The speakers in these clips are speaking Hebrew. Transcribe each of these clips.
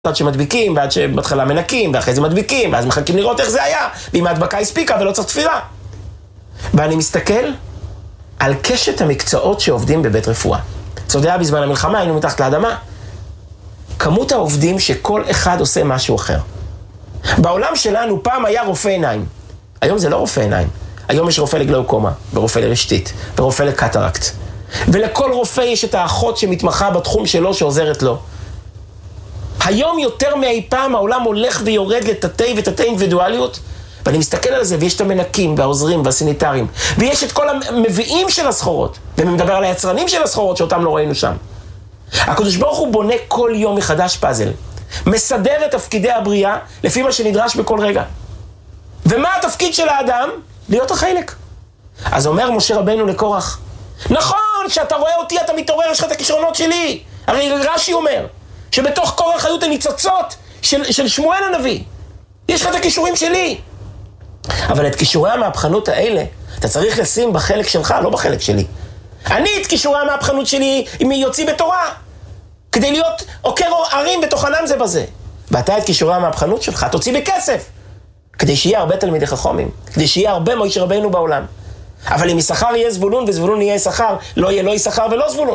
עד שמדביקים, ועד שבהתחלה מנקים, ואחרי זה מדביקים, ואז מחכים לראות איך זה היה, ואם ההדבקה הספיקה ולא צריך תפירה. ואני מסתכל על קשת המקצועות שעובדים בבית רפואה. אתה יודע, בזמן המלחמה היינו מתחת לאדמה. כמות העובדים שכל אחד עושה משהו אחר. בעולם שלנו פעם היה רופא עיניים. היום זה לא רופא עיניים. היום יש רופא לגלאוקומה, ורופא לרשתית, ורופא לקטרקט. ולכל רופא יש את האחות שמתמחה בתחום שלו שעוזרת לו. היום יותר מאי פעם העולם הולך ויורד לתתי ותתי אינדיבידואליות, ואני מסתכל על זה, ויש את המנקים והעוזרים והסניטרים, ויש את כל המביאים של הסחורות, ואני מדבר על היצרנים של הסחורות שאותם לא ראינו שם. הקדוש ברוך הוא בונה כל יום מחדש פאזל, מסדר את תפקידי הבריאה לפי מה שנדרש בכל רגע. ומה התפקיד של האדם? להיות החלק. אז אומר משה רבנו לקורח, נכון, שאתה רואה אותי אתה מתעורר, יש לך את הכישרונות שלי. הרי רש"י אומר שבתוך קורח היו את הניצוצות של שמואל הנביא. יש לך את הכישורים שלי. אבל את כישורי המהפכנות האלה אתה צריך לשים בחלק שלך, לא בחלק שלי. אני את כישורי המהפכנות שלי אם יוציא בתורה, כדי להיות עוקר ערים בתוכנם זה בזה. ואתה את כישורי המהפכנות שלך תוציא בכסף, כדי שיהיה הרבה תלמידי חכמים, כדי שיהיה הרבה משה רבנו בעולם. אבל אם יששכר יהיה זבולון וזבולון יהיה יששכר, לא יהיה לא יששכר ולא זבולון.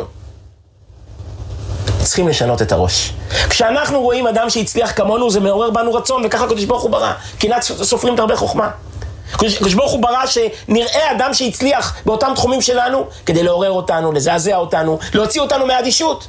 צריכים לשנות את הראש. כשאנחנו רואים אדם שהצליח כמונו, זה מעורר בנו רצון, וככה הקדוש ברוך הוא ברא. קנאת סופרים את הרבה חוכמה. הקדוש ברוך הוא ברא שנראה אדם שהצליח באותם תחומים שלנו, כדי לעורר אותנו, לזעזע אותנו, להוציא אותנו מהאדישות.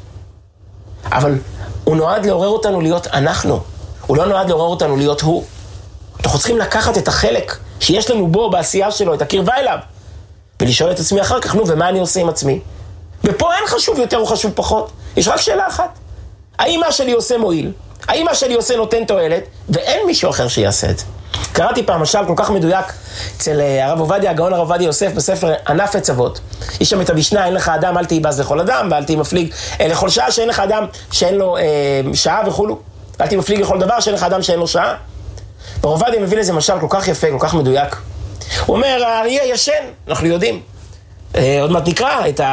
אבל הוא נועד לעורר אותנו להיות אנחנו. הוא לא נועד לעורר אותנו להיות הוא. אנחנו צריכים לקחת את החלק שיש לנו בו, בעשייה שלו, את הקרבה אליו, ולשאול את עצמי אחר כך, נו, ומה אני עושה עם עצמי? ופה אין חשוב יותר או חשוב פחות. יש רק שאלה אחת. האם מה שלי עושה מועיל? האם מה שלי עושה נותן תועלת? ואין מישהו אחר שיעשה את זה. קראתי פעם משל כל כך מדויק אצל הרב עובדיה, הגאון הרב עובדיה יוסף, בספר ענף עץ אבות. יש שם את המשנה, אין לך אדם, אל תהי בז לכל אדם, ואל תהי מפליג לכל שעה, שאין לך אדם שאין לו שעה וכולו. אל תהי מפליג לכל דבר, שאין לך אדם שאין לו שעה. הרב עובדיה מביא לזה משל כל כך יפה, כל כך מדויק. הוא אומר, האריה ישן, אנחנו יודעים. עוד מעט נקרא את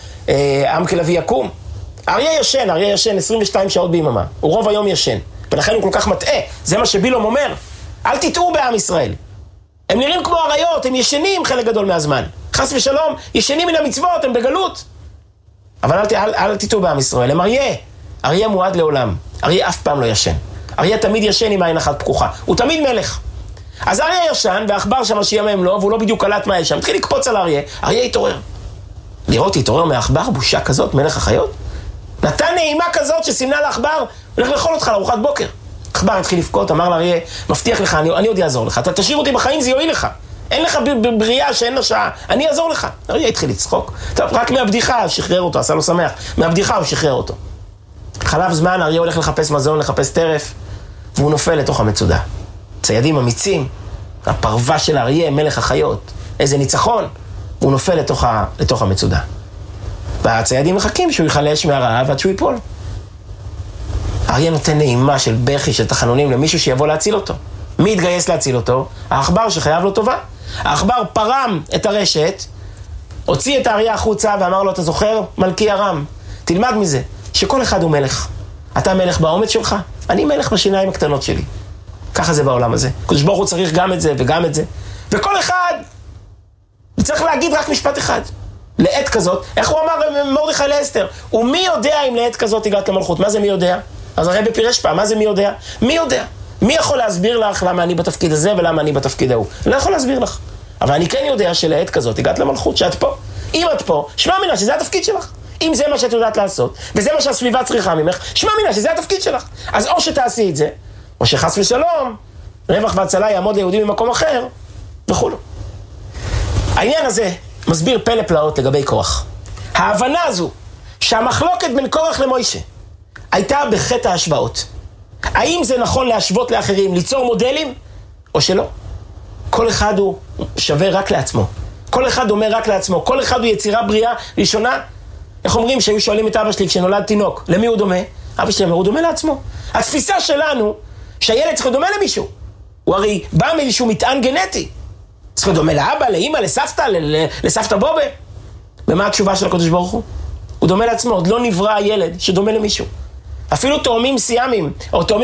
העם כלביא יקום. אריה ישן 22 שעות ביממה. הוא רוב היום ישן. ולכן הוא כל כך מטעה. זה מה שבילום אומר. אל תטעו בעם ישראל. הם נראים כמו אריות, הם ישנים חלק גדול מהזמן. חס ושלום, ישנים מן המצוות, הם בגלות. אבל אל תטעו בעם ישראל. הם אריה. אריה מועד לעולם. אריה אף פעם לא ישן. אריה תמיד ישן עם עין אחת פקוחה. הוא תמיד מלך. אז אריה ישן, והאחבר שם שיאמם לו, והוא לא בדיוק קלט מה יש שם. התחיל לקפוץ על אריה. אריה התעורר. לראות התעורר מהאחבר, בושה כזאת, מלך החיות. נתן נעימה כזאת שסימנה לאחבר, הולך לאכול אותך לארוחת בוקר. האחבר התחיל לבכות, אמר לאריה, מבטיח לך, אני עוד יעזור לך. אתה תשאיר אותי בחיים, זה יועיל לך. אין לך בריאה שאין לה שעה, אני אעזור לך. אריה התחיל לצחוק. טוב, רק מהבדיחה שחרר אותו, עשה לו שמח. מהבדיחה הוא שחרר אותו. חלף זמן, אריה הולך לחפש מזון, לחפש טרף, והוא נופל לתוך המצודה. ציידים אמיצים, הפרווה של אריה, מלך החיות. איזה ניצחון. הוא נופל לתוך המצודה. והציידים מחכים שהוא יחלש מהרעב עד שהוא ייפול. אריה נותן נעימה של בכי, של תחנונים למישהו שיבוא להציל אותו. מי יתגייס להציל אותו? האחבר שחייב לו טובה. האחבר פרם את הרשת, הוציא את האריה החוצה ואמר לו, אתה זוכר? מלכי ארם, תלמד מזה, שכל אחד הוא מלך. אתה מלך באומץ שלך, אני מלך בשיניים הקטנות שלי. ככה זה בעולם הזה. הקדוש ברוך הוא צריך גם את זה וגם את זה. וכל אחד צריך להגיד רק משפט אחד. לעת כזאת, איך הוא אמר מרדכי לאסתר? ומי יודע אם לעת כזאת הגעת למלכות? מה זה מי יודע? אז הרבי פירש פעם, מה זה מי יודע? מי יודע? מי יכול להסביר לך למה אני בתפקיד הזה ולמה אני בתפקיד ההוא? אני לא יכול להסביר לך. אבל אני כן יודע שלעת כזאת הגעת למלכות, שאת פה. אם את פה, שמע מינה שזה התפקיד שלך. אם זה מה שאת יודעת לעשות, וזה מה שהסביבה צריכה ממך, שמע מינה שזה התפקיד שלך. אז או שתעשי את זה, או שחס ושלום, רווח והצלה יעמוד ליהודים במקום אחר, וכו'. העניין הזה מסביר פלא פלאות לגבי קורח. ההבנה הזו שהמחלוקת בין קורח למוישה הייתה בחטא ההשוואות. האם זה נכון להשוות לאחרים, ליצור מודלים, או שלא? כל אחד הוא שווה רק לעצמו. כל אחד אומר רק לעצמו. כל אחד הוא יצירה בריאה ראשונה. איך אומרים שהיו שואלים את אבא שלי כשנולד תינוק? למי הוא דומה? אבא שלי אומר, הוא דומה לעצמו. התפיסה שלנו שהילד צריך לדומה למישהו. הוא הרי בא מאיזשהו מטען גנטי. צריך לדומה לאבא, לאמא, לסבתא, לסבתא בובה. ומה התשובה של הקדוש ברוך הוא? הוא דומה לעצמו, עוד לא נברא הילד שדומה למישהו. אפילו תאומים סיאמים, או תאומים